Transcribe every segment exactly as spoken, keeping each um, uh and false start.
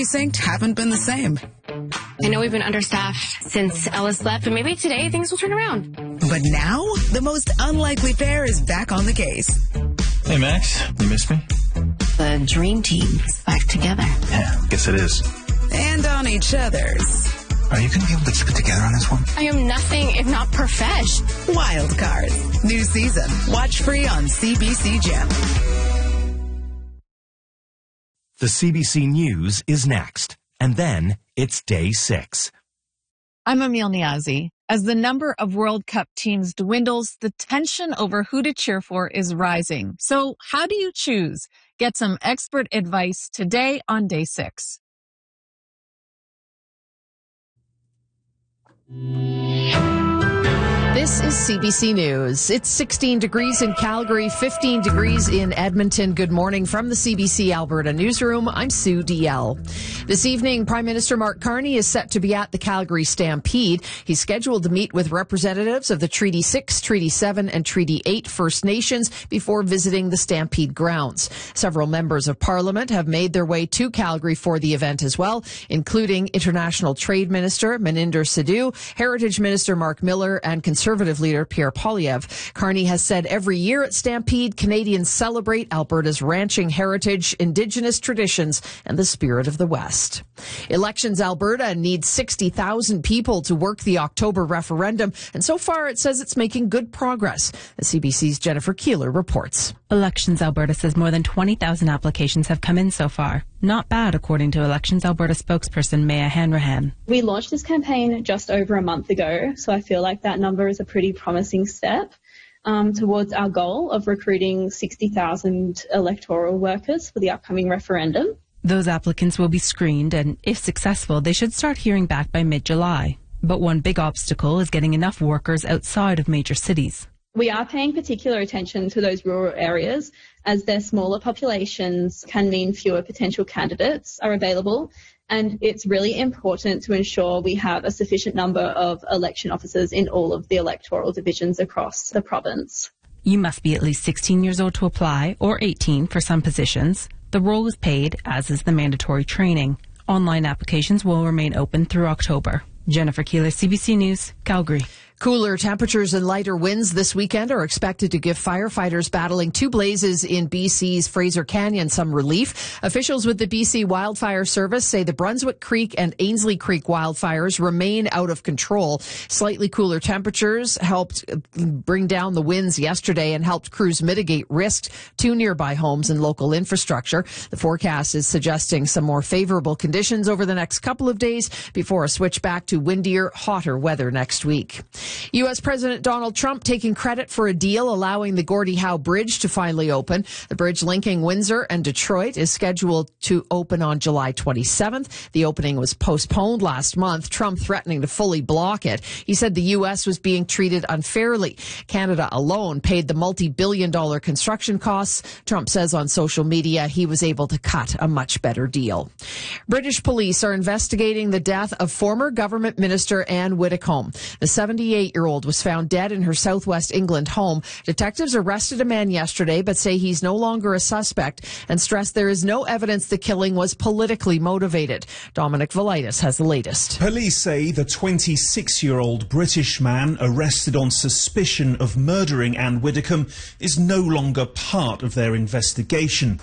precinct haven't been the same. I know we've been understaffed since Ellis left, but maybe today things will turn around. But now, the most unlikely pair is back on the case. Hey, Max, you miss me? The dream team's back together. Yeah, guess it is. And on each other's. Are you going to be able to keep it together on this one? I am nothing if not profesh. Wild Cards. New season. Watch free on C B C Gem. The C B C News is next. And then it's day six. I'm Emil Niazi. As the number of World Cup teams dwindles, the tension over who to cheer for is rising. So how do you choose? Get some expert advice today on day six. This is C B C News. It's sixteen degrees in Calgary, fifteen degrees in Edmonton. Good morning from the C B C Alberta Newsroom. I'm Sue D L. This evening, Prime Minister Mark Carney is set to be at the Calgary Stampede. He's scheduled to meet with representatives of the Treaty six, Treaty seven, and Treaty eight First Nations before visiting the Stampede grounds. Several members of Parliament have made their way to Calgary for the event as well, including International Trade Minister Meninder Sidhu, Heritage Minister Mark Miller, and Conservative leader Pierre Poilievre. Carney has said every year at Stampede, Canadians celebrate Alberta's ranching heritage, Indigenous traditions, and the spirit of the West. Elections Alberta needs sixty thousand people to work the October referendum, and so far it says it's making good progress. The C B C's Jennifer Keeler reports. Elections Alberta says more than twenty thousand applications have come in so far. Not bad, according to Elections Alberta spokesperson Maya Hanrahan. We launched this campaign just over a month ago, so I feel like that number is a pretty promising step um, towards our goal of recruiting sixty thousand electoral workers for the upcoming referendum. Those applicants will be screened, and if successful, they should start hearing back by mid-July. But one big obstacle is getting enough workers outside of major cities. We are paying particular attention to those rural areas, as their smaller populations can mean fewer potential candidates are available, and it's really important to ensure we have a sufficient number of election officers in all of the electoral divisions across the province. You must be at least sixteen years old to apply, or eighteen for some positions. The role is paid, as is the mandatory training. Online applications will remain open through October. Jennifer Keeler, C B C News, Calgary. Cooler temperatures and lighter winds this weekend are expected to give firefighters battling two blazes in B C's Fraser Canyon some relief. Officials with the B C Wildfire Service say the Brunswick Creek and Ainslie Creek wildfires remain out of control. Slightly cooler temperatures helped bring down the winds yesterday and helped crews mitigate risk to nearby homes and local infrastructure. The forecast is suggesting some more favorable conditions over the next couple of days before a switch back to windier, hotter weather next week. U S. President Donald Trump taking credit for a deal allowing the Gordie Howe Bridge to finally open. The bridge linking Windsor and Detroit is scheduled to open on July twenty-seventh. The opening was postponed last month, Trump threatening to fully block it. He said the U S was being treated unfairly. Canada alone paid the multi-billion dollar construction costs. Trump says on social media he was able to cut a much better deal. British police are investigating the death of former government minister Anne Widdecombe. The seventy-eight-year-old was found dead in her southwest England home. Detectives arrested a man yesterday but say he's no longer a suspect and stress there is no evidence the killing was politically motivated. Dominic Velitis has the latest. Police say the twenty-six-year-old British man arrested on suspicion of murdering Anne Widdecombe is no longer part of their investigation.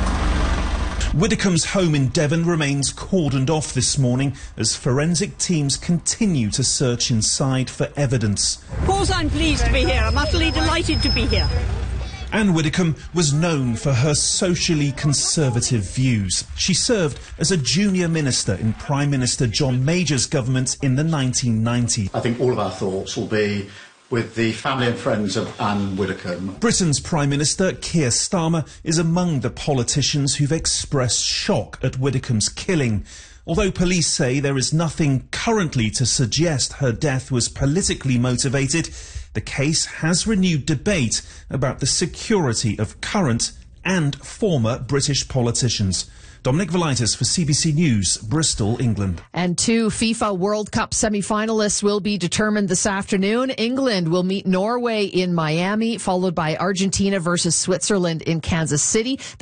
Widdecombe's home in Devon remains cordoned off this morning as forensic teams continue to search inside for evidence. Of course I'm pleased to be here. I'm utterly delighted to be here. Anne Widdecombe was known for her socially conservative views. She served as a junior minister in Prime Minister John Major's government in the nineteen nineties. I think all of our thoughts will be with the family and friends of Anne Widdecombe. Britain's Prime Minister Keir Starmer is among the politicians who've expressed shock at Widdecombe's killing. Although police say there is nothing currently to suggest her death was politically motivated, the case has renewed debate about the security of current and former British politicians. Dominic Velitis for C B C News, Bristol, England. And two FIFA World Cup semi-finalists will be determined this afternoon. England will meet Norway in Miami, followed by Argentina versus Switzerland in Kansas City. The